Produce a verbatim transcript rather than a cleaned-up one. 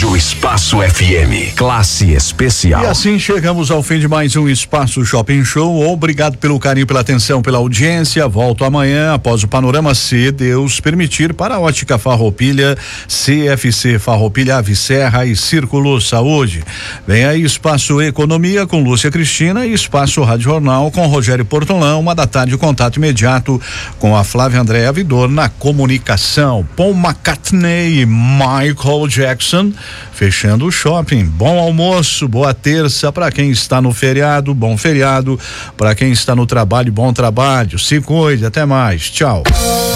Rádio Espaço F M, classe especial. E assim chegamos ao fim de mais um Espaço Shopping Show. Obrigado pelo carinho, pela atenção, pela audiência. Volto amanhã após o Panorama, se Deus permitir, para a Ótica Farroupilha, C F C Farroupilha, Ave Serra e Círculo Saúde. Vem aí Espaço Economia com Lúcia Cristina e Espaço Rádio Jornal com Rogério Portolão. Uma da tarde, contato imediato com a Flávia Andréa Vidor na comunicação. Paul McCartney e Michael Jackson fechando o shopping. Bom almoço, boa terça para quem está no feriado, bom feriado para quem está no trabalho, bom trabalho. Se cuide, até mais. Tchau.